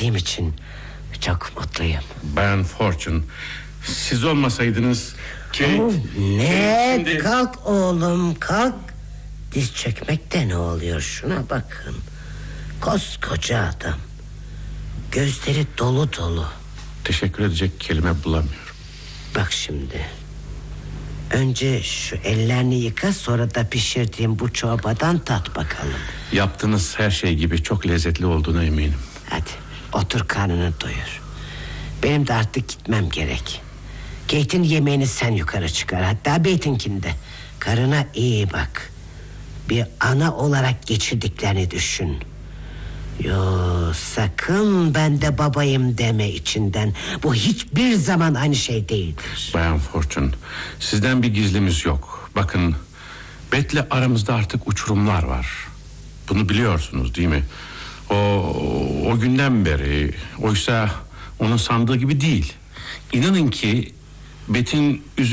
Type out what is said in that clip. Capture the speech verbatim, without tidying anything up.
geldiğim için çok mutluyum. Bayan Fortune, siz olmasaydınız Kate... Oh, ne? Şimdi... Kalk oğlum, kalk. Diz çökmekte ne oluyor, şuna bakın. Koskoca adam, gözleri dolu dolu. Teşekkür edecek kelime bulamıyorum. Bak şimdi, önce şu ellerini yıka, sonra da pişirdiğim bu çorbadan tat bakalım. Yaptığınız her şey gibi çok lezzetli olduğuna eminim. Hadi otur, karnını doyur. Benim de artık gitmem gerek. Kate'in yemeğini sen yukarı çıkar, hatta Beytinkinde. Karına iyi bak. Bir ana olarak geçirdiklerini düşün. Yo, sakın ben de babayım deme içinden. Bu hiçbir zaman aynı şey değildir. Bayan Fortune, sizden bir gizlimiz yok. Bakın, Beth'le aramızda artık uçurumlar var. Bunu biliyorsunuz değil mi? O, o günden beri. Oysa onun sandığı gibi değil. İnanın ki Beth'in üzü